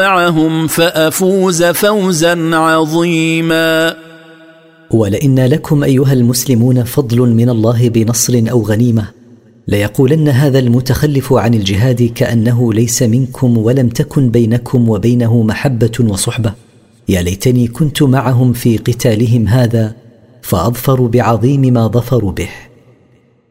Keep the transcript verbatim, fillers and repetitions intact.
معهم فأفوز فوزا عظيما. ولئن لكم أيها المسلمون فضل من الله بنصر أو غنيمة ليقولن هذا المتخلف عن الجهاد كأنه ليس منكم ولم تكن بينكم وبينه محبة وصحبة، يا ليتني كنت معهم في قتالهم هذا فأظفروا بعظيم ما ظفروا به.